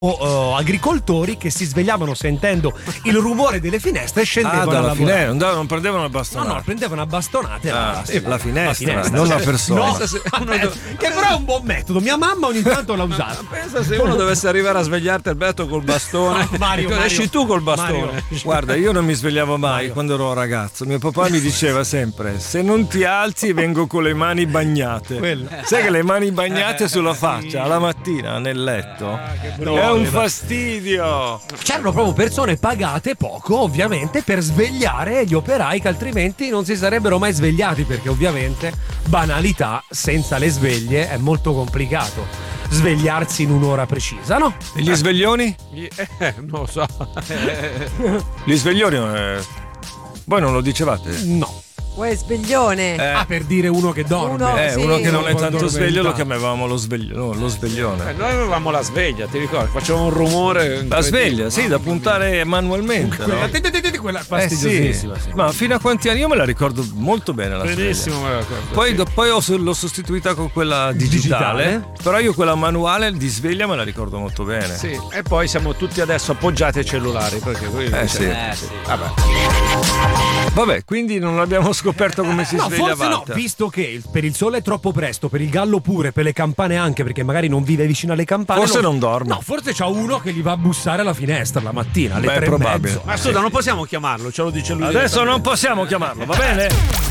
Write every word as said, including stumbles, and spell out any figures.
O, uh, agricoltori che si svegliavano sentendo il rumore delle finestre e scendevano ah, dalla a lavorare. finestra, non, da- non prendevano la bastonata. No, no, prendevano a bastonate ah, la, sì, la, finestra, la finestra, non cioè, la persona. no, vabbè, che però è un buon metodo. Mia mamma ogni tanto l'ha usato. Pensa se uno dovesse arrivare a svegliarti Alberto col bastone. No, Mario, Mario, esci tu col bastone. Mario. Guarda, io non mi svegliavo mai Mario. quando ero ragazzo. Mio papà mi diceva sempre: se non ti alzi vengo con le mani bagnate. Quello. Sai che le mani bagnate sulla faccia alla mattina nel letto è un fastidio. C'erano proprio persone pagate poco, ovviamente, per svegliare gli operai che altrimenti non si sarebbero mai svegliati, perché ovviamente, banalità, senza le sveglie è molto complicato svegliarsi in un'ora precisa, no? E gli sveglioni? Eh, non lo so. Gli sveglioni eh, voi non lo dicevate? No. Uè, sveglione. Eh. Ah, per dire uno che dorme. Uno- Eh, sì. uno che non è Quando tanto sveglio lo addormentato. chiamavamo lo, sveglio, no, lo sveglione. Eh, noi avevamo la sveglia, ti ricordi? Facevamo un rumore. La sveglia, sì, da puntare manualmente. Quella, No? te- te- te- te- quella Eh sì, fastidiosissima, sì. ma fino a quanti anni? Io me la ricordo molto bene la sveglia. Benissimo, me la ricordo, Poi, sì. do- poi ho, l'ho sostituita con quella digitale, Digitale. però io quella manuale di sveglia me la ricordo molto bene. Sì, e poi siamo tutti adesso appoggiati ai cellulari. Perché qui Eh, sì. eh, sì. Vabbè. Vabbè, quindi non abbiamo scoperto come si No, sveglia forse no, Walter. visto che il- per il sole è troppo presto, per il gallo pure, per le campane anche, perché magari non vive vicino alle campane. Forse non dorme. No, forse c'ha uno che gli va a bussare alla finestra la mattina alle Beh, è tre probabile. e mezzo. Ma scusa, non possiamo chiamarlo, ce lo dice lui. Adesso non possiamo chiamarlo, va bene?